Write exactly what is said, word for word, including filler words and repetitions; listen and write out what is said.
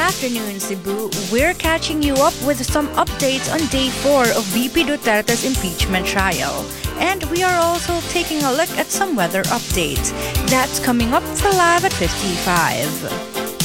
afternoon, Cebu. We're catching you up with some updates on day four of V P Duterte's impeachment trial. And we are also taking a look at some weather updates. That's coming up for Live at fifty-five.